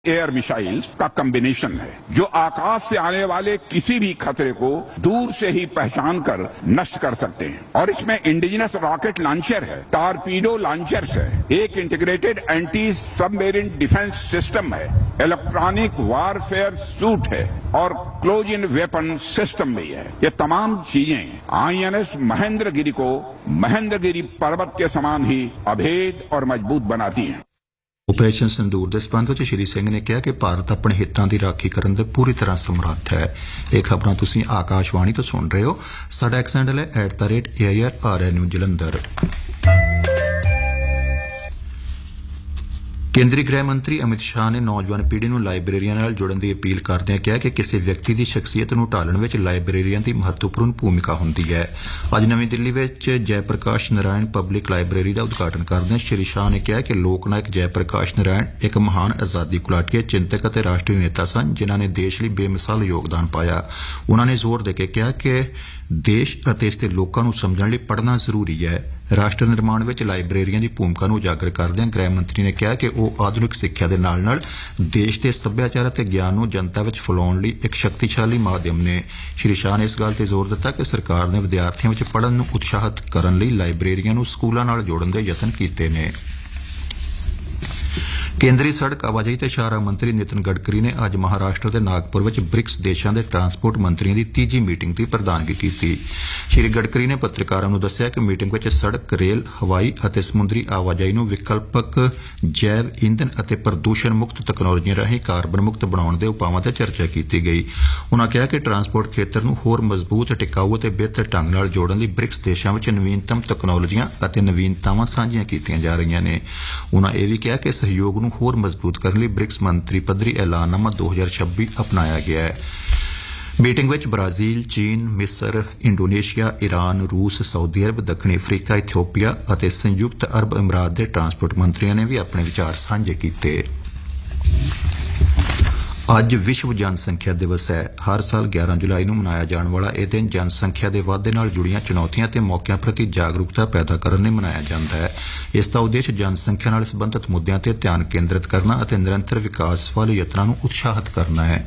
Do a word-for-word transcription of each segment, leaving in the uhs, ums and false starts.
Air missiles का combination है जो आकाश से आने वाले किसी भी खतरे को दूर से ही पहचान कर नष्ट कर सकते हैं और इसमें इंडिजिनस रॉकेट लॉन्चर है, टॉरपीडो लॉन्चर्स है, एक integrated anti submarine defence system है, इलेक्ट्रॉनिक वारफेयर सूट है और क्लोज इन वेपन सिस्टम भी है। ये तमाम चीजें आईएनएस महेंद्रगिरी को महेंद्रगिरी पर्वत के समान ही अभेद और मजबूत बनाती हैं। ਆਪਰੇਸ਼ਨ ਸੰਦੂਰ ਦੇ ਸੰਬੰਧ ਵਿੱਚ ਸ਼੍ਰੀ ਸਿੰਘ ਨੇ ਕਿਹਾ ਕਿ ਭਾਰਤ ਆਪਣੇ ਹਿੱਤਾਂ ਦੀ ਰਾਖੀ ਕਰਨ ਦੇ ਪੂਰੀ ਤਰ੍ਹਾਂ ਸਮਰੱਥ ਹੈ। ਇਹ ਖਬਰਾਂ ਤੁਸੀਂ ਆਕਾਸ਼ਵਾਣੀ ਤੋਂ ਸੁਣ ਰਹੇ ਹੋ। ਸਾਡਾ ਐਕਸ ਹੈਂਡਲ ਹੈ at the rate A I R R N U Jalandhar. ਕੇਂਦਰੀ ਗ੍ਰਹਿ ਮੰਤਰੀ ਅਮਿਤ ਸ਼ਾਹ ਨੇ ਨੌਜਵਾਨ ਪੀੜ੍ਹੀ ਨੂੰ ਲਾਇਬ੍ਰੇਰੀਆਂ ਨਾਲ ਜੁੜਨ ਦੀ ਅਪੀਲ ਕਰਦਿਆਂ ਕਿਹਾ ਕਿ ਕਿਸੇ ਵਿਅਕਤੀ ਦੀ ਸ਼ਖਸੀਅਤ ਨੂੰ ਢਾਲਣ ਵਿੱਚ ਲਾਇਬ੍ਰੇਰੀਆਂ ਦੀ ਮਹੱਤਵਪੂਰਨ ਭੂਮਿਕਾ ਹੁੰਦੀ ਹੈ। ਅੱਜ ਨਵੀਂ ਦਿੱਲੀ ਵਿੱਚ ਜੈ ਪ੍ਰਕਾਸ਼ ਨਾਰਾਇਣ ਪਬਲਿਕ ਲਾਇਬ੍ਰੇਰੀ ਦਾ ਉਦਘਾਟਨ ਕਰਦਿਆਂ ਸ਼੍ਰੀ ਸ਼ਾਹ ਨੇ ਕਿਹਾ ਕਿ ਲੋਕ ਨਾਇਕ ਜੈ ਪ੍ਰਕਾਸ਼ ਨਾਰਾਇਣ ਇੱਕ ਮਹਾਨ ਆਜ਼ਾਦੀ ਘੁਲਾਟੀਏ, ਚਿੰਤਕ ਅਤੇ ਰਾਸ਼ਟਰੀ ਨੇਤਾ ਸਨ ਜਿਨ੍ਹਾਂ ਨੇ ਦੇਸ਼ ਲਈ ਬੇਮਿਸਾਲ ਯੋਗਦਾਨ ਪਾਇਆ। ਉਨ੍ਹਾਂ ਨੇ ਜ਼ੋਰ ਦੇ ਕੇ ਕਿਹਾ ਕਿ ਦੇਸ਼ ਅਤੇ ਇਸ ਦੇ ਲੋਕਾਂ ਨੂੰ ਸਮਝਣ ਲਈ ਪੜ੍ਹਨਾ ਜ਼ਰੂਰੀ ਹੈ। ਰਾਸ਼ਟਰ ਨਿਰਮਾਣ ਵਿੱਚ ਲਾਇਬ੍ਰੇਰੀਆਂ ਦੀ ਭੂਮਿਕਾ ਨੂੰ ਉਜਾਗਰ ਕਰਦਿਆਂ ਗ੍ਰਹਿ ਮੰਤਰੀ ਨੇ ਕਿਹਾ ਕਿ ਉਹ ਆਧੁਨਿਕ ਸਿੱਖਿਆ ਦੇ ਨਾਲ ਨਾਲ ਦੇਸ਼ ਦੇ ਸੱਭਿਆਚਾਰ ਅਤੇ ਗਿਆਨ ਨੂੰ ਜਨਤਾ ਵਿੱਚ ਫੈਲਾਉਣ ਲਈ ਇੱਕ ਸ਼ਕਤੀਸ਼ਾਲੀ ਮਾਧਿਅਮ ਨੇ। ਸ਼੍ਰੀ ਸ਼ਾਹ ਨੇ ਇਸ ਗੱਲ ਤੇ ਜ਼ੋਰ ਦਿੱਤਾ ਕਿ ਸਰਕਾਰ ਨੇ ਵਿਦਿਆਰਥੀਆਂ ਵਿੱਚ ਪੜ੍ਹਨ ਨੂੰ ਉਤਸ਼ਾਹਿਤ ਕਰਨ ਲਈ ਲਾਇਬ੍ਰੇਰੀਆਂ ਨੂੰ ਸਕੂਲਾਂ ਨਾਲ ਜੋੜਨ ਦੇ ਯਤਨ ਕੀਤੇ ਨੇ। ਕੇਂਦਰੀ ਸੜਕ ਆਵਾਜਾਈ ਤੇ ਸ਼ਾਹਰਾਹ ਮੰਤਰੀ ਨਿਤਿਨ ਗਡਕਰੀ ਨੇ ਅੱਜ ਮਹਾਰਾਸ਼ਟਰ ਦੇ ਨਾਗਪੁਰ ਵਿੱਚ ਬ੍ਰਿਕਸ ਦੇਸ਼ਾਂ ਦੇ ਟਰਾਂਸਪੋਰਟ ਮੰਤਰੀਆਂ ਦੀ ਤੀਜੀ ਮੀਟਿੰਗ ਦੀ ਪ੍ਰਧਾਨਗੀ ਕੀਤੀ। ਸ਼੍ਰੀ ਗਡਕਰੀ ਨੇ ਪੱਤਰਕਾਰਾਂ ਨੂੰ ਦੱਸਿਆ ਕਿ ਮੀਟਿੰਗ ਵਿੱਚ ਸੜਕ, ਰੇਲ, ਹਵਾਈ ਅਤੇ ਸਮੁੰਦਰੀ ਆਵਾਜਾਈ ਨੂੰ ਵਿਕਲਪਕ ਜੈਵ ਈਂਧਨ ਅਤੇ ਪ੍ਰਦੂਸ਼ਣ ਮੁਕਤ ਤਕਨਾਲੋਜੀਆਂ ਰਾਹੀਂ ਕਾਰਬਨ ਮੁਕਤ ਬਣਾਉਣ ਦੇ ਉਪਾਵਾਂ ਤੇ ਚਰਚਾ ਕੀਤੀ ਗਈ। ਉਨ੍ਹਾਂ ਕਿਹਾ ਕਿ ਟਰਾਂਸਪੋਰਟ ਖੇਤਰ ਨੂੰ ਹੋਰ ਮਜ਼ਬੂਤ, ਟਿਕਾਊ ਅਤੇ ਬਿਹਤਰ ਢੰਗ ਨਾਲ ਜੋੜਨ ਲਈ ਬ੍ਰਿਕਸ ਦੇਸ਼ਾਂ ਵਿੱਚ ਨਵੀਨਤਮ ਤਕਨਾਲੋਜੀਆਂ ਅਤੇ ਨਵੀਨਤਾਵਾਂ ਸਾਂਝੀਆਂ ਕੀਤੀਆਂ ਜਾ ਰਹੀਆਂ ਨੇ। ਉਨ੍ਹਾਂ ਇਹ ਵੀ ਕਿਹਾ ਕਿ ਸਹਿਯੋਗ ਨੂੰ ਹੋਰ ਮਜ਼ਬੂਤ ਕਰਨ ਲਈ ਬ੍ਰਿਕਸ ਮੰਤਰੀ ਪੱਧਰੀ ਐਲਾਨਨਾਮਾ ਦੋ ਹਜ਼ਾਰ ਛੱਬੀ ਅਪਣਾਇਆ ਗਿਆ ਹੈ। ਮੀਟਿੰਗ ਵਿੱਚ ਬ੍ਰਾਜ਼ੀਲ, ਚੀਨ, ਮਿਸਰ, ਇੰਡੋਨੇਸ਼ੀਆ, ਈਰਾਨ, ਰੂਸ, ਸਾਊਦੀ ਅਰਬ, ਦੱਖਣੀ ਅਫਰੀਕਾ, ਇਥੋਪੀਆ ਅਤੇ ਸੰਯੁਕਤ ਅਰਬ ਅਮੀਰਾਤ ਦੇ ਟਰਾਂਸਪੋਰਟ ਮੰਤਰੀਆਂ ਨੇ ਵੀ ਆਪਣੇ ਵਿਚਾਰ ਸਾਂਝੇ ਕੀਤੇ। ਅੱਜ ਵਿਸ਼ਵ ਜਨਸੰਖਿਆ ਦਿਵਸ ਹੈ। ਹਰ ਸਾਲ ਗਿਆਰਾਂ ਜੁਲਾਈ ਨੂੰ ਮਨਾਇਆ ਜਾਣ ਵਾਲਾ ਇਹ ਦਿਨ ਜਨਸੰਖਿਆ ਦੇ ਵਾਧੇ ਨਾਲ ਜੁੜੀਆਂ ਚੁਣੌਤੀਆਂ ਤੇ ਮੌਕਿਆਂ ਪ੍ਰਤੀ ਜਾਗਰੂਕਤਾ ਪੈਦਾ ਕਰਨ ਲਈ ਮਨਾਇਆ ਜਾਂਦਾ ਹੈ। ਇਸ ਦਾ ਉਦੇਸ਼ ਜਨਸੰਖਿਆ ਨਾਲ ਸੰਬੰਧਿਤ ਮੁੱਦਿਆਂ ਤੇ ਧਿਆਨ ਕੇਂਦਰਿਤ ਕਰਨਾ ਅਤੇ ਨਿਰੰਤਰ ਵਿਕਾਸ ਵਾਲੇ ਯਤਨਾਂ ਨੂੰ ਉਤਸ਼ਾਹਿਤ ਕਰਨਾ ਹੈ।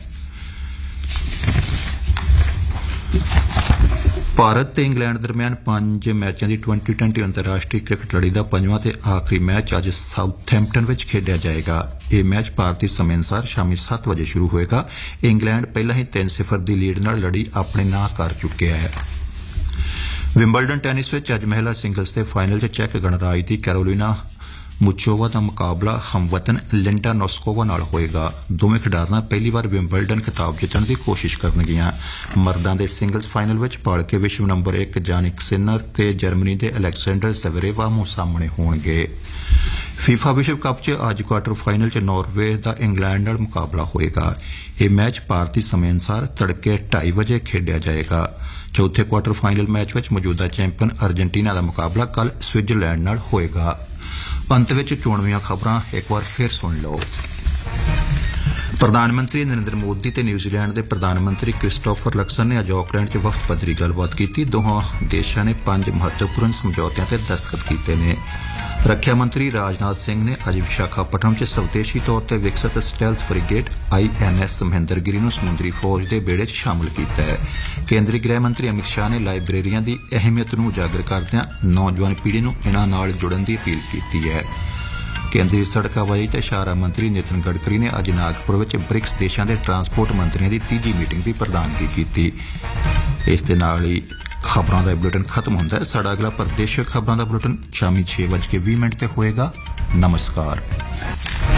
ਭਾਰਤ ਤੇ ਇੰਗਲੈਂਡ ਦਰਮਿਆਨ ਪੰਜ ਮੈਚਾਂ ਦੀ ਟਵੈਂਟੀ ਟਵੈਂਟੀ ਅੰਤਰਰਾਸ਼ਟਰੀ ਕ੍ਰਿਕਟ ਲੜੀ ਦਾ ਪੰਜਵਾਂ ਤੇ ਆਖਰੀ ਮੈਚ ਅੱਜ ਸਾਊਥਹੈਂਪਟਨ ਵਿੱਚ ਖੇਡਿਆ ਜਾਏਗਾ। ਇਹ ਮੈਚ ਭਾਰਤੀ ਸਮੇਂ ਅਨੁਸਾਰ ਸ਼ਾਮੀ ਸੱਤ ਵਜੇ ਸ਼ੁਰੂ ਹੋਏਗਾ। ਇੰਗਲੈਂਡ ਪਹਿਲਾਂ ਹੀ ਤਿੰਨ ਸਿਫਰ ਦੀ ਲੀਡ ਨਾਲ ਲੜੀ ਆਪਣੇ ਨਾਂ ਕਰ ਚੁੱਕਿਆ ਹੈ। ਵਿੰਬਲਡਨ ਟੈਨਿਸ ਵਿੱਚ ਅੱਜ ਮਹਿਲਾ ਸਿੰਗਲਜ਼ ਦੇ ਫਾਈਨਲ 'ਚ ਚੈੱਕ ਗਣਰਾਜ ਦੀ ਕੈਰੋਲੀਨਾ ਮੁਚੋਵਾ ਦਾ ਮੁਕਾਬਲਾ ਹਮਵਤਨ ਲਿੰਡਾ ਨੋਸਕੋਵਾ ਨਾਲ ਹੋਏਗਾ। ਦੋਵੇਂ ਖਿਡਾਰਨਾਂ ਪਹਿਲੀ ਵਾਰ ਵਿੰਬਲਡਨ ਖਿਤਾਬ ਜਿੱਤਣ ਦੀ ਕੋਸ਼ਿਸ਼ ਕਰਨਗੀਆਂ। ਮਰਦਾਂ ਦੇ ਸਿੰਗਲਜ਼ ਫਾਈਨਲ ਵਿੱਚ ਭਲਕੇ ਵਿਸ਼ਵ ਨੰਬਰ ਇੱਕ ਜਾਨਿਕ ਸਿਨਰ ਤੇ ਜਰਮਨੀ ਦੇ ਅਲੈਗਜ਼ੈਂਡਰ ਜ਼ਵੇਰੇਵ ਆਮੋ ਸਾਹਮਣੇ ਹੋਣਗੇ। ਫੀਫਾ ਵਿਸ਼ਵ ਕੱਪ 'ਚ ਅੱਜ ਕੁਆਟਰ ਫਾਈਨਲ 'ਚ ਨਾਰਵੇ ਦਾ ਇੰਗਲੈਂਡ ਨਾਲ ਮੁਕਾਬਲਾ ਹੋਏਗਾ। ਇਹ ਮੈਚ ਭਾਰਤੀ ਸਮੇਂ ਅਨੁਸਾਰ ਤੜਕੇ ਢਾਈ ਵਜੇ ਖੇਡਿਆ ਜਾਏਗਾ। ਚੌਥੇ ਕੁਆਟਰ ਫਾਈਨਲ ਮੈਚ ਵਿੱਚ ਮੌਜੂਦਾ ਚੈਂਪੀਅਨ ਅਰਜਨਟੀਨਾ ਦਾ ਮੁਕਾਬਲਾ ਕੱਲ੍ਹ ਸਵਿਟਜ਼ਰਲੈਂਡ ਨਾਲ ਹੋਏਗਾ। ਅੰਤ ਵਿੱਚ ਚੋਣਵੀਆਂ ਖਬਰਾਂ ਇੱਕ ਵਾਰ ਫਿਰ ਸੁਣ ਲਓ। ਪ੍ਰਧਾਨ ਮੰਤਰੀ ਨਰਿੰਦਰ ਮੋਦੀ ਤੇ ਨਿਊਜ਼ੀਲੈਂਡ ਦੇ ਪ੍ਰਧਾਨ ਮੰਤਰੀ ਕ੍ਰਿਸਟੋਫਰ ਲਕਸਨ ਨੇ ਅੱਜ ਆਕਲੈਂਡ 'ਚ ਵਫਦ ਪੱਧਰੀ ਗੱਲਬਾਤ ਕੀਤੀ। ਦੋਹਾਂ ਦੇਸ਼ਾਂ ਨੇ ਪੰਜ ਮਹੱਤਵਪੂਰਨ ਸਮਝੌਤਿਆਂ ਤੇ ਦਸਤਖਤ ਕੀਤੇ ਨੇ। ਰੱਖਿਆ ਮੰਤਰੀ ਰਾਜਨਾਥ ਸਿੰਘ ਨੇ ਅੱਜ ਵਿਸ਼ਾਖਾਪਟਨਮ 'ਚ ਸਵਦੇਸ਼ੀ ਤੌਰ ਤੇ ਵਿਕਸਿਤ ਸਟੈਲਥ ਫ੍ਰਿਗੇਟ ਆਈ ਐਨ ਐਸ ਮਹੇਂਦਰਗਿਰੀ ਨੂੰ ਸਮੁੰਦਰੀ ਫੌਜ ਦੇ ਬੇੜੇ 'ਚ ਸ਼ਾਮਲ ਕੀਤਾ ਹੈ। ਕੇਂਦਰੀ ਗ੍ਰਹਿ ਮੰਤਰੀ ਅਮਿਤ ਸ਼ਾਹ ਨੇ ਲਾਇਬ੍ਰੇਰੀਆਂ ਦੀ ਅਹਿਮੀਅਤ ਨੂੰ ਉਜਾਗਰ ਕਰਦਿਆਂ ਨੌਜਵਾਨ ਪੀੜ੍ਹੀ ਨੂੰ ਇਨ੍ਹਾਂ ਨਾਲ ਜੁੜਨ ਦੀ ਅਪੀਲ ਕੀਤੀ ਹੈ। ਕੇਂਦਰੀ ਸੜਕ ਆਵਾਜਾਈ ਤੇ ਸ਼ਾਹਰਾਹ ਮੰਤਰੀ ਨਿਤਿਨ ਗਡਕਰੀ ਨੇ ਅੱਜ ਨਾਗਪੁਰ ਵਿੱਚ ਬ੍ਰਿਕਸ ਦੇਸ਼ਾਂ ਦੇ ਟਰਾਂਸਪੋਰਟ ਮੰਤਰੀਆਂ ਦੀ ਤੀਜੀ ਮੀਟਿੰਗ ਦੀ ਪ੍ਰਧਾਨਗੀ ਕੀਤੀ। ਇਸ ਦੇ ਨਾਲ ਹੀ ਖਬਰਾਂ ਦਾ ਬੁਲੇਟਿਨ ਖਤਮ ਹੁੰਦਾ ਹੈ। ਸਾਡਾ ਅਗਲਾ ਪ੍ਰਦੇਸ਼ਕ ਖਬਰਾਂ ਦਾ ਬੁਲੇਟਿਨ ਸ਼ਾਮੀ ਛੇ ਵੱਜ ਕੇ ਵੀਹ ਮਿੰਟ ਤੇ ਹੋਏਗਾ। ਨਮਸਕਾਰ।